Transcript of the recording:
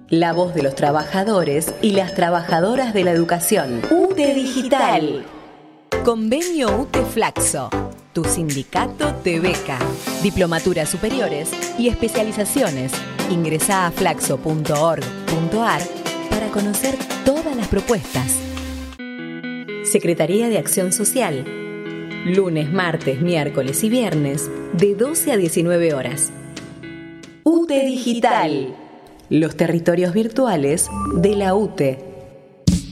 La voz de los trabajadores y las trabajadoras de la educación. UTE Digital. Convenio UTE Flaxo. Tu sindicato te beca. Diplomaturas superiores y especializaciones. Ingresá a flaxo.org.ar para conocer todas las propuestas. Secretaría de Acción Social. Lunes, martes, miércoles y viernes de 12 a 19 horas. UTE Digital. Los territorios virtuales de la UTE.